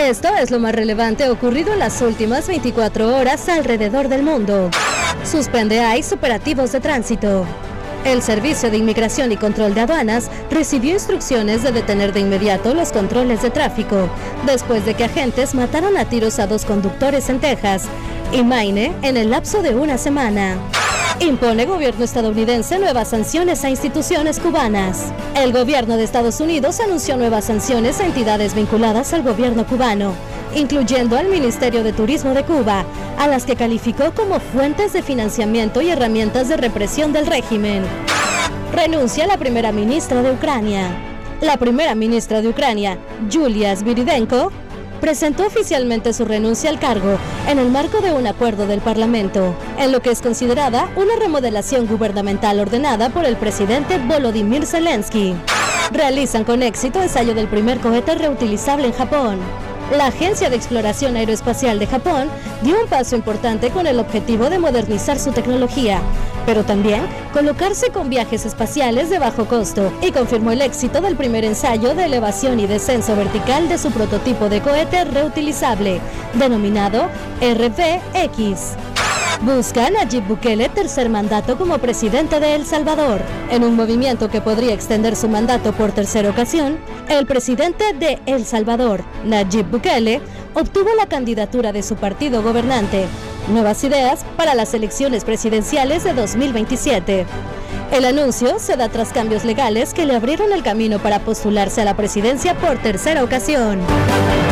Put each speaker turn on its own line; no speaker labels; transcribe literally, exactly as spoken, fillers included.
Esto es lo más relevante ocurrido en las últimas veinticuatro horas alrededor del mundo. Suspende I C E operativos de tránsito. El Servicio de Inmigración y Control de Aduanas recibió instrucciones de detener de inmediato los controles de tráfico, después de que agentes mataron a tiros a dos conductores en Texas y Maine en el lapso de una semana. Impone gobierno estadounidense nuevas sanciones a instituciones cubanas. El gobierno de Estados Unidos anunció nuevas sanciones a entidades vinculadas al gobierno cubano, incluyendo al Ministerio de Turismo de Cuba, a las que calificó como fuentes de financiamiento y herramientas de represión del régimen. Renuncia la primera ministra de Ucrania. La primera ministra de Ucrania, Yulia Sviridenko, presentó oficialmente su renuncia al cargo en el marco de un acuerdo del Parlamento, en lo que es considerada una remodelación gubernamental ordenada por el presidente Volodymyr Zelensky. Realizan con éxito ensayo del primer cohete reutilizable en Japón. La Agencia de Exploración Aeroespacial de Japón dio un paso importante con el objetivo de modernizar su tecnología, pero también colocarse con viajes espaciales de bajo costo, y confirmó el éxito del primer ensayo de elevación y descenso vertical de su prototipo de cohete reutilizable, denominado R B X. Busca Nayib Bukele tercer mandato como presidente de El Salvador. En un movimiento que podría extender su mandato por tercera ocasión, el presidente de El Salvador, Nayib Bukele, obtuvo la candidatura de su partido gobernante, Nuevas Ideas, para las elecciones presidenciales de dos mil veintisiete. El anuncio se da tras cambios legales que le abrieron el camino para postularse a la presidencia por tercera ocasión.